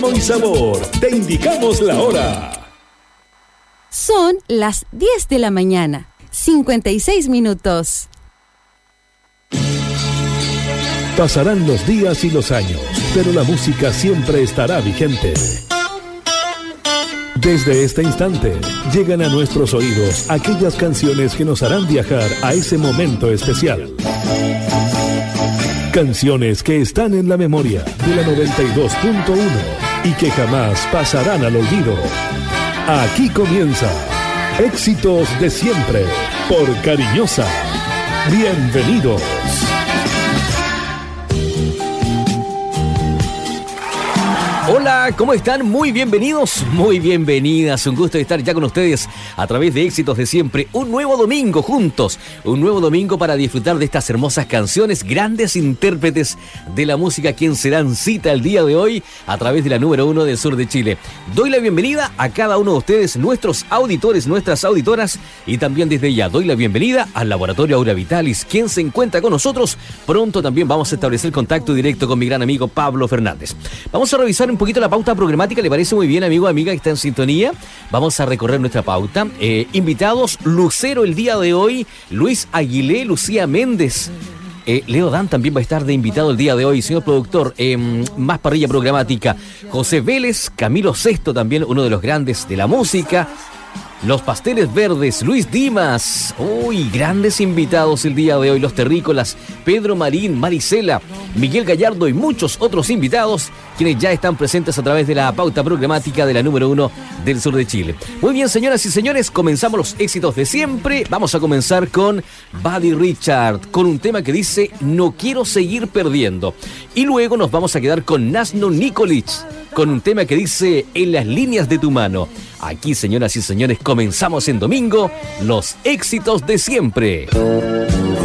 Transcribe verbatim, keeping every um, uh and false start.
y sabor, te indicamos la hora. Son las diez de la mañana, cincuenta y seis minutos. Pasarán los días y los años, pero la música siempre estará vigente. Desde este instante, llegan a nuestros oídos aquellas canciones que nos harán viajar a ese momento especial. Canciones que están en la memoria de la noventa y dos punto uno y que jamás pasarán al olvido. Aquí comienza Éxitos de Siempre por Cariñosa. Bienvenidos. Hola, ¿cómo están? Muy bienvenidos, muy bienvenidas. Un gusto estar ya con ustedes a través de Éxitos de Siempre. Un nuevo domingo juntos, un nuevo domingo para disfrutar de estas hermosas canciones, grandes intérpretes de la música, quien se dan cita el día de hoy a través de la número uno del sur de Chile. Doy la bienvenida a cada uno de ustedes, nuestros auditores, nuestras auditoras, y también desde ya doy la bienvenida al Laboratorio Aura Vitalis, quien se encuentra con nosotros. Pronto también vamos a establecer contacto directo con mi gran amigo Pablo Fernández. Vamos a revisar un poquito la pauta programática. ¿Le parece muy bien, amigo, amiga, que está en sintonía? Vamos a recorrer nuestra pauta. Eh, invitados, Lucero el día de hoy, Luis Aguilé, Lucía Méndez. Eh, Leo Dan también va a estar de invitado el día de hoy, señor productor. Eh, más parrilla programática. José Vélez, Camilo Sesto, también uno de los grandes de la música. Los Pasteles Verdes, Luis Dimas. Uy, grandes invitados el día de hoy. Los Terrícolas, Pedro Marín, Marisela, Miguel Gallardo y muchos otros invitados, quienes ya están presentes a través de la pauta programática de la número uno del sur de Chile. Muy bien, señoras y señores, comenzamos los éxitos de siempre. Vamos a comenzar con Buddy Richard, con un tema que dice No quiero seguir perdiendo. Y luego nos vamos a quedar con Nasno Nikolic, con un tema que dice En las líneas de tu mano. Aquí, señoras y señores, comenzamos en domingo los éxitos de siempre.